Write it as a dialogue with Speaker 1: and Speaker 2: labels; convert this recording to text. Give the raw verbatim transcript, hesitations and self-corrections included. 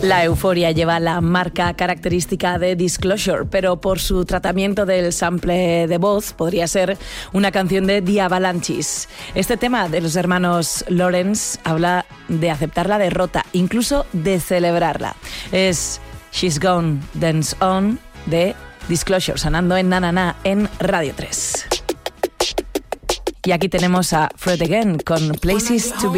Speaker 1: La euforia lleva la marca característica de Disclosure, pero por su tratamiento del sample de voz podría ser una canción de The Avalanches. Este tema de los hermanos Lawrence habla de aceptar la derrota, incluso de celebrarla. Es She's Gone, Dance On de Disclosure, sonando en Na Na Na en Radio tres. Y aquí tenemos a Fred Again con Places to Be.